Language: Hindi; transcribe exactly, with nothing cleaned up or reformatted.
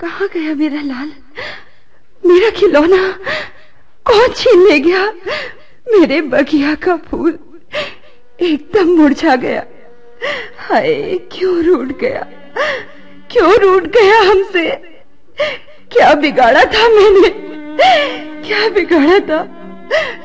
कहाँ गया मेरा लाल? मेरा खिलौना कौन छीन ले गया? मेरे बगिया का फूल एकदम मुरझा गया। हाय, क्यों रूठ गया, क्यों रूठ गया हमसे? क्या बिगाड़ा था मैंने, क्या बिगाड़ा था?